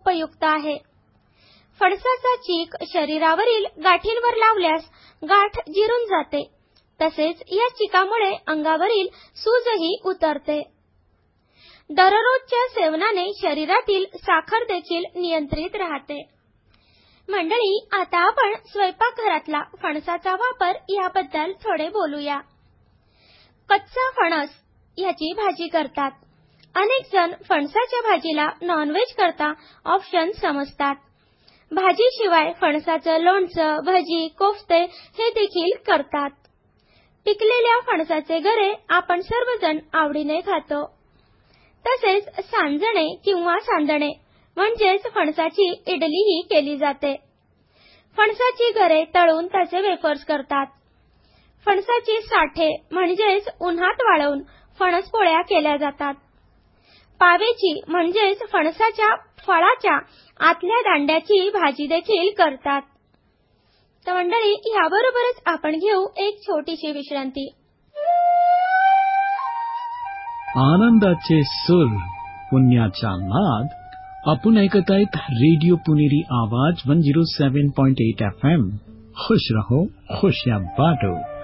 उपयुक्त आहे. फणसाचा चीक शरीरावरील गाठींवर लावल्यास गाठ जिरून जाते. तसेच या चिकामुळे अंगावरील सूजही उतरते. दररोजच्या सेवनाने शरीरातील साखर देखील नियंत्रित राहते. मंडळी, आता आपण स्वयंपाकघरातला फणसाचा वापर याबद्दल थोडे बोलूया. कच्चा फणस याची भाजी करतात. अनेक जण फणसाच्या भाजीला नॉनव्हेज करता ऑप्शन समजतात. भाजीशिवाय फणसाचं लोणचं, भजी, कोफ्ते हे देखील करतात. पिकलेल्या फणसाचे गरे आपण सर्वजण आवडीने खातो. तसेच सांजणे किंवा सांदणे म्हणजेच फणसाची इडलीही केली जाते. फणसाची गरे तळून त्याचे वेफर्स करतात. फणसाची साठे म्हणजेच उन्हात वाळवून फणस पोळ्या केल्या जातात. पावेची म्हणजेच फणसाच्या फळाच्या आतल्या दांड्याची भाजी देखील करतात. तर मंडळी, याबरोबरच आपण घेऊ एक छोटीशी विश्रांती. आनंदाचे सूर, पुण्याचा नाद. आपण ऐकत आहेत रेडिओ पुणेरी आवाज 107.8 FM. खुश रहो, खुशियां बांटो.